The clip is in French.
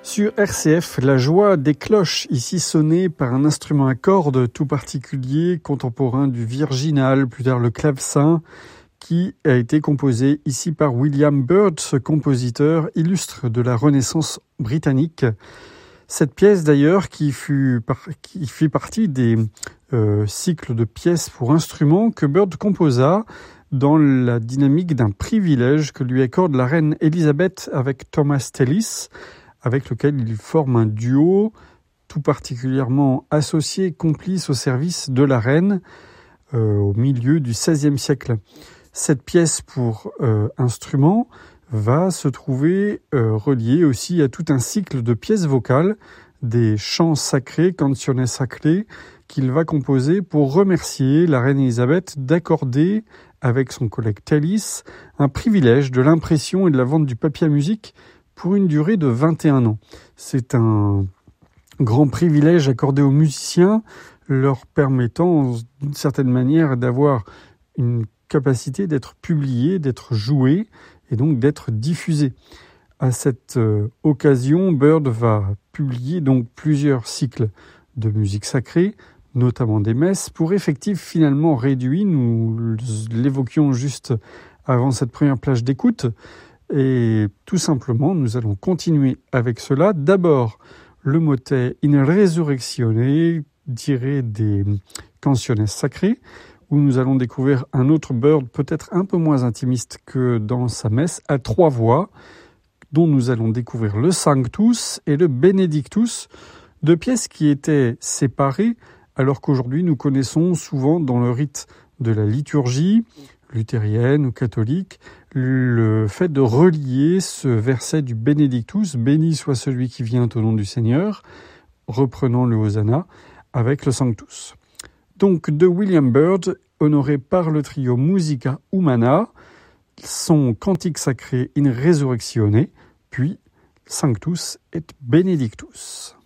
Sur RCF, la joie des cloches, ici sonnées par un instrument à cordes tout particulier, contemporain du virginal, plus tard le clavecin, qui a été composé ici par William Byrd, ce compositeur illustre de la Renaissance britannique. Cette pièce d'ailleurs qui fait partie des cycles de pièces pour instruments que Byrd composa dans la dynamique d'un privilège que lui accorde la reine Élisabeth avec Thomas Tallis, avec lequel il forme un duo tout particulièrement associé, complice au service de la reine au milieu du XVIe siècle. Cette pièce pour instrument va se trouver reliée aussi à tout un cycle de pièces vocales, des chants sacrés, canciones sacrées, qu'il va composer pour remercier la reine Élisabeth d'accorder, avec son collègue Tallis, un privilège de l'impression et de la vente du papier à musique pour une durée de 21 ans. C'est un grand privilège accordé aux musiciens, leur permettant d'une certaine manière d'avoir une capacité d'être publié, d'être joué et donc d'être diffusé. À cette occasion, Byrd va publier donc plusieurs cycles de musique sacrée, notamment des messes, pour effectifs finalement réduits. Nous l'évoquions juste avant cette première plage d'écoute. Et tout simplement, nous allons continuer avec cela. D'abord, le motet In Resurrectione, tiré des canciones sacrées, où nous allons découvrir un autre Byrd peut-être un peu moins intimiste que dans sa messe, à 3 voix, dont nous allons découvrir le Sanctus et le Benedictus, 2 pièces qui étaient séparées, alors qu'aujourd'hui nous connaissons souvent dans le rite de la liturgie, luthérienne ou catholique, le fait de relier ce verset du Benedictus, béni soit celui qui vient au nom du Seigneur, reprenant le Hosanna, avec le Sanctus. Donc de William Byrd, honoré par le trio Musica Humana, son cantique sacré In Resurrectione, puis Sanctus et Benedictus.